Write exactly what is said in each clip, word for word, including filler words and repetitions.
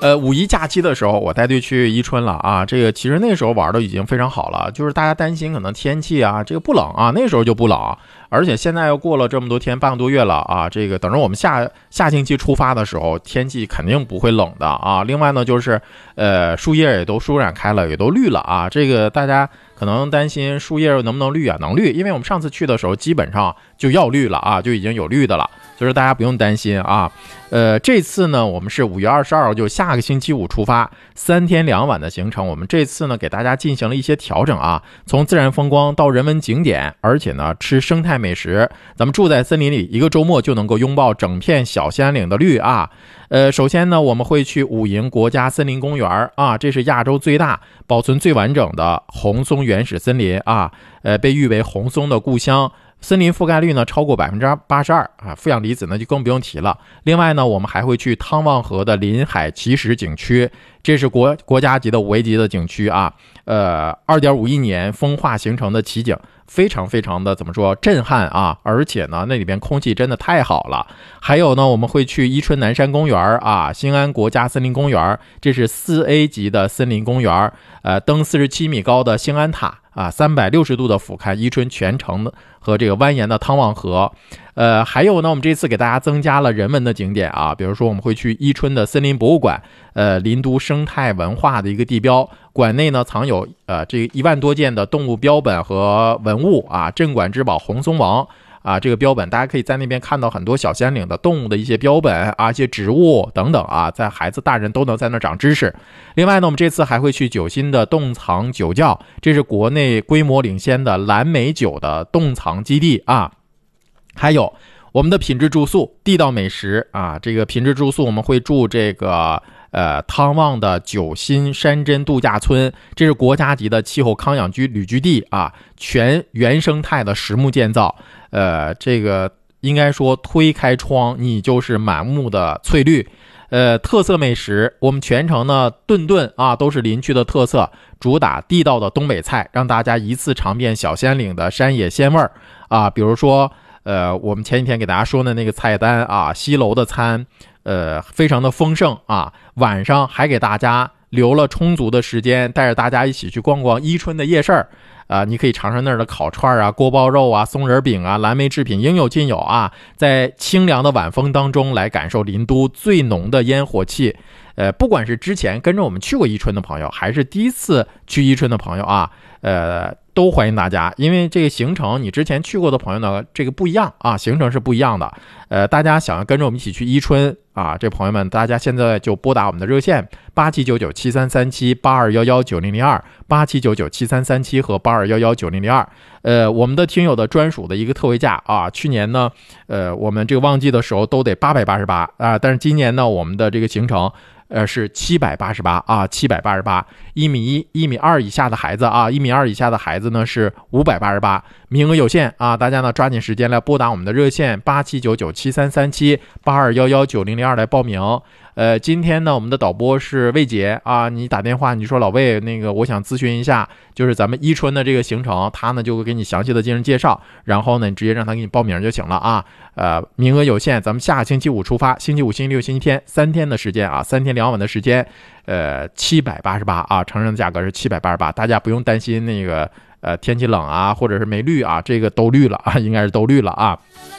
呃，五一假期的时候，我带队去伊春了啊。这个其实那时候玩的已经非常好了，就是大家担心可能天气啊，这个不冷啊，那时候就不冷。而且现在又过了这么多天，半个多月了啊，这个等着我们下下星期出发的时候，天气肯定不会冷的啊。另外呢，就是呃，树叶也都舒展开了，也都绿了啊。这个大家可能担心树叶能不能绿啊？能绿，因为我们上次去的时候基本上就要绿了啊，就已经有绿的了。所以说大家不用担心啊，呃，这次呢，我们是五月二十二号，就下个星期五出发，三天两晚的行程。我们这次呢，给大家进行了一些调整啊，从自然风光到人文景点，而且呢，吃生态美食。咱们住在森林里，一个周末就能够拥抱整片小兴安岭的绿啊。呃，首先呢，我们会去武营国家森林公园啊，这是亚洲最大、保存最完整的红松原始森林啊，呃，被誉为红松的故乡。森林覆盖率呢超过百分之八十二啊，负氧离子呢就更不用提了。另外呢，我们还会去汤旺河的临海奇石景区，这是国国家级的五 A 级的景区啊。呃 二点五亿年风化形成的奇景，非常非常的怎么说震撼啊！而且呢，那里边空气真的太好了。还有呢，我们会去伊春南山公园啊，兴安国家森林公园，这是四 A 级的森林公园，呃，登四十七米高的兴安塔。啊，三百六十度的俯瞰伊春全城和这个蜿蜒的汤旺河，呃，还有呢，我们这次给大家增加了人文的景点啊，比如说我们会去伊春的森林博物馆，呃，林都生态文化的一个地标，馆内呢藏有呃这一万多件的动物标本和文物啊，镇馆之宝红松王。啊，这个标本大家可以在那边看到很多小兴安岭的动物的一些标本啊，一些植物等等啊，在孩子大人都能在那长知识。另外呢，我们这次还会去九新的冻藏酒窖，这是国内规模领先的蓝莓酒的冻藏基地啊。还有我们的品质住宿、地道美食啊，这个品质住宿我们会住这个呃汤旺的九新山珍度假村，这是国家级的气候康养居旅居地啊，全原生态的实木建造。呃，这个应该说推开窗，你就是满目的翠绿。呃，特色美食，我们全程呢顿顿啊都是林区的特色，主打地道的东北菜，让大家一次尝遍小兴安岭的山野鲜味儿啊。比如说，呃，我们前几天给大家说的那个菜单啊，西楼的餐，呃，非常的丰盛啊。晚上还给大家留了充足的时间，带着大家一起去逛逛伊春的夜市儿。啊、呃，你可以尝尝那儿的烤串啊、锅包肉啊、松仁饼啊、蓝莓制品，应有尽有啊！在清凉的晚风当中，来感受林都最浓的烟火气。呃，不管是之前跟着我们去过伊春的朋友，还是第一次去伊春的朋友啊，呃，都欢迎大家。因为这个行程，你之前去过的朋友呢，这个不一样啊，行程是不一样的。呃，大家想要跟着我们一起去伊春啊，这朋友们，大家现在就拨打我们的热线八七九九七三三七八二幺幺九零零二八七九九七三三七和八二幺幺九零零二。呃，我们的听友的专属的一个特惠价啊，去年呢，呃，我们这个旺季的时候都得八百八十八啊，但是今年呢，我们的这个行程。呃，是七百八十八啊，七百八十八，一米一、一米二以下的孩子啊，一米二以下的孩子呢是五百八十八，名额有限啊，大家呢抓紧时间来拨打我们的热线八七九九七三三七八二幺幺九零零二来报名。呃，今天呢，我们的导播是魏杰啊，你打电话你说老魏，那个我想咨询一下，就是咱们伊春的这个行程，他呢就会给你详细的进行介绍，然后呢，你直接让他给你报名就行了啊。呃，名额有限，咱们下星期五出发，星期五、星期六、星期天三天的时间啊，三天两晚的时间，呃，七百八十八啊，成人的价格是七百八十八，大家不用担心那个呃天气冷啊，或者是没绿啊，这个都绿了啊，应该是都绿了啊。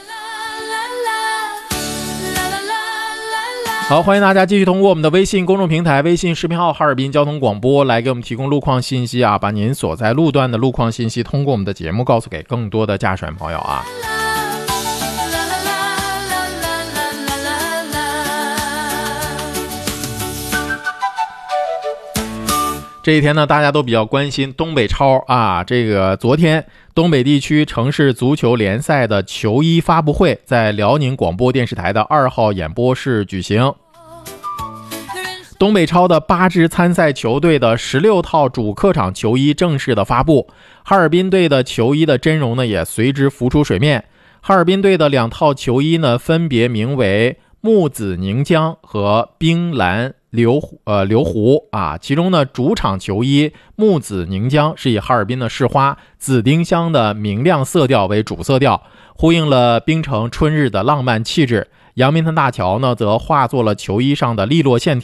好，欢迎大家继续通过我们的微信公众平台、微信视频号哈尔滨交通广播来给我们提供路况信息啊，把您所在路段的路况信息通过我们的节目告诉给更多的驾驶员朋友啊。这一天呢，大家都比较关心东北超啊，这个昨天东北地区城市足球联赛的球衣发布会在辽宁广播电视台的二号演播室举行。东北超的八支参赛球队的十六套主客场球衣正式的发布，哈尔滨队的球衣的真容呢也随之浮出水面。哈尔滨队的两套球衣呢分别名为木子宁江和冰蓝流呃流湖啊，其中呢主场球衣木子宁江是以哈尔滨的市花紫丁香的明亮色调为主色调，呼应了冰城春日的浪漫气质。阳明滩大桥呢则化作了球衣上的利落线条。